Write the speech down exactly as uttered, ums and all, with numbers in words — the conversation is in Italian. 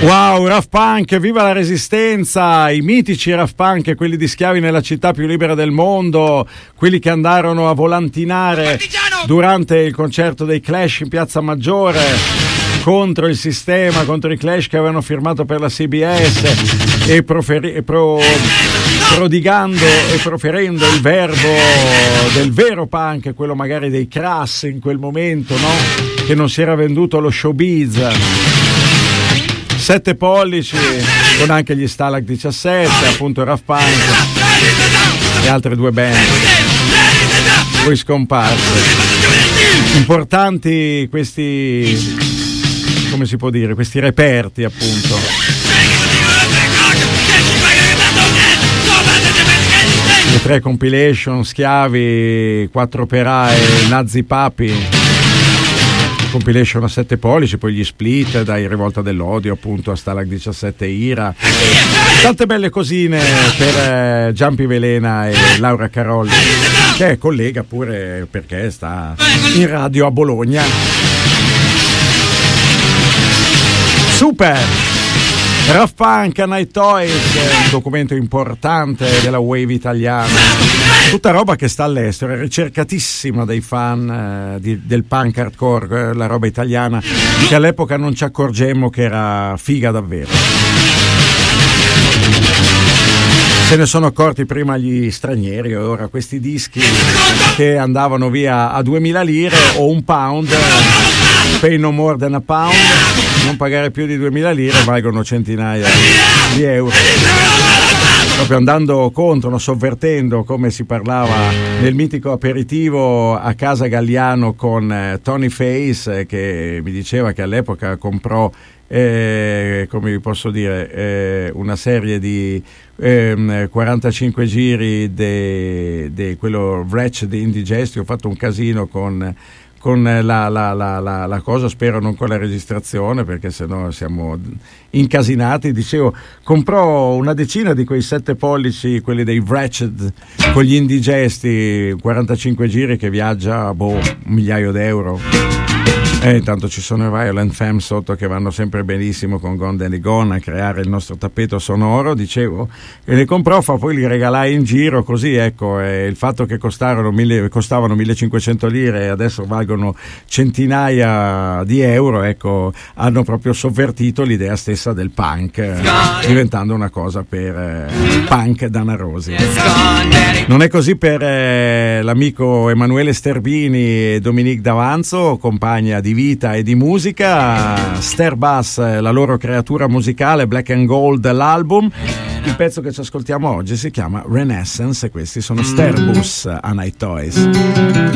Wow, Raft Punk, viva la resistenza, i mitici Raft Punk, quelli di Schiavi nella città più libera del mondo, quelli che andarono a volantinare durante il concerto dei Clash in Piazza Maggiore contro il sistema, contro i Clash che avevano firmato per la C B S e, proferi- e pro- prodigando e proferendo il verbo del vero punk, quello magari dei Crass in quel momento, no? Che non si era venduto allo showbiz. Sette pollici con anche gli Stalag diciassette, appunto Raft Punk e altre due band poi scomparse. Importanti questi, come si può dire, questi reperti, appunto. Le tre compilation, Schiavi, Quattro operai, Nazi Papi, compilation a sette pollici, poi gli split dai Rivolta dell'Odio appunto a Stalag diciassette Ira, tante belle cosine per eh, Giampi Velena e Laura Carolli, che è collega pure perché sta in radio a Bologna. Super! Raft Punk, Night Toys, un documento importante della wave italiana, tutta roba che sta all'estero, è ricercatissima dai fan eh, di, del punk hardcore, eh, la roba italiana che all'epoca non ci accorgemmo che era figa davvero. Se ne sono accorti prima gli stranieri, ora questi dischi che andavano via a duemila lire o un pound, pay no more than a pound, non pagare più di duemila lire, valgono centinaia di euro. Proprio andando contro, no, sovvertendo, come si parlava nel mitico aperitivo a casa Galliano con eh, Tony Face, eh, che mi diceva che all'epoca comprò Eh, come vi posso dire, eh, una serie di eh, quarantacinque giri de, de quello Wretched Indigestion. Ho fatto un casino con, con la, la, la, la, la cosa, spero non con la registrazione perché sennò siamo incasinati. Dicevo, comprò una decina di quei sette pollici, quelli dei Wretched con gli indigesti, quarantacinque giri, che viaggia boh, un migliaio d'euro. E intanto ci sono i Violent Femmes sotto che vanno sempre benissimo con Gone Danny Gone a creare il nostro tappeto sonoro, dicevo, e li comprò, fa poi li regalai in giro, così ecco, e il fatto che costarono mille, costavano millecinquecento lire e adesso valgono centinaia di euro, ecco, hanno proprio sovvertito l'idea stessa del punk, eh, diventando una cosa per eh, punk danarosi. Non è così per eh, l'amico Emanuele Sterbini e Dominique D'Avanzo, compagna di vita e di musica. Sterbus, la loro creatura musicale, Black and Gold l'album. Il pezzo che ci ascoltiamo oggi si chiama Renaissance e questi sono Sterbus a Night Toys.